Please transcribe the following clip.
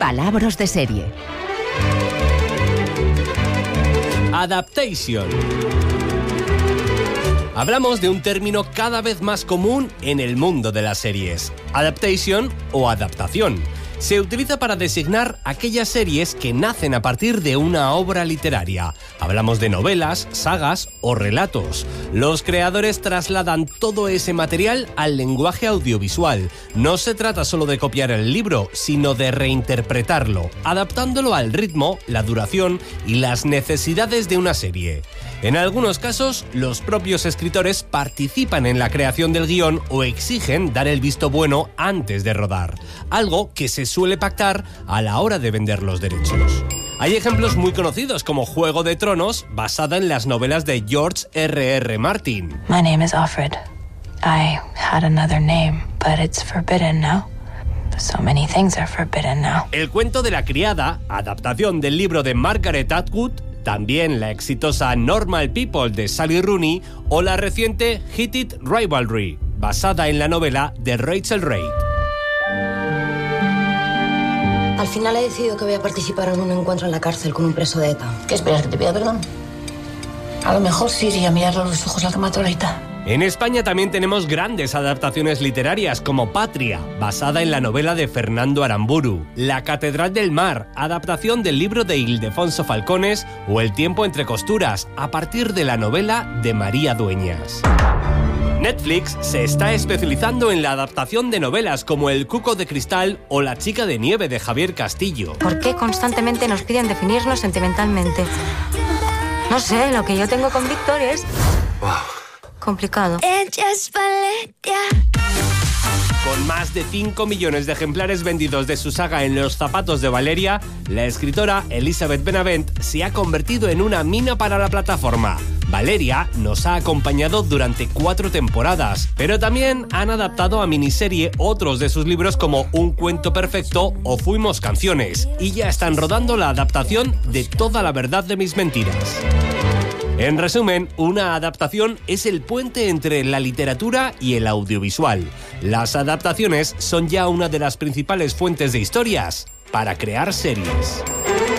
Palabras de serie. Adaptation. Hablamos de un término cada vez más común en el mundo de las series. Adaptation o adaptación. Se utiliza para designar aquellas series que nacen a partir de una obra literaria. Hablamos de novelas, sagas o relatos. Los creadores trasladan todo ese material al lenguaje audiovisual. No se trata solo de copiar el libro, sino de reinterpretarlo, adaptándolo al ritmo, la duración y las necesidades de una serie. En algunos casos, los propios escritores participan en la creación del guión o exigen dar el visto bueno antes de rodar, algo que se suele pactar a la hora de vender los derechos. Hay ejemplos muy conocidos como Juego de Tronos, basada en las novelas de George R.R. Martin. My name is Offred. I had another name, but it's forbidden now. So many things are forbidden now. El cuento de la criada, adaptación del libro de Margaret Atwood, también la exitosa Normal People de Sally Rooney o la reciente Heated Rivalry, basada en la novela de Rachel Reid. Al final he decidido que voy a participar en un encuentro en la cárcel con un preso de ETA. ¿Qué esperas, que te pida perdón? A lo mejor sí iría a mirarle a los ojos al que mató a la ETA. En España también tenemos grandes adaptaciones literarias como Patria, basada en la novela de Fernando Aramburu, La Catedral del Mar, adaptación del libro de Ildefonso Falcones, o El tiempo entre costuras, a partir de la novela de María Dueñas. Netflix se está especializando en la adaptación de novelas como El cuco de cristal o La chica de nieve de Javier Castillo. ¿Por qué constantemente nos piden definirnos sentimentalmente? No sé, lo que yo tengo con Víctor es... complicado. Con más de 5 millones de ejemplares vendidos de su saga En los zapatos de Valeria, la escritora Elizabeth Benavent se ha convertido en una mina para la plataforma. Valeria nos ha acompañado durante 4 temporadas, pero también han adaptado a miniserie otros de sus libros como Un cuento perfecto o Fuimos canciones, y ya están rodando la adaptación de Toda la verdad de mis mentiras. En resumen, una adaptación es el puente entre la literatura y el audiovisual. Las adaptaciones son ya una de las principales fuentes de historias para crear series.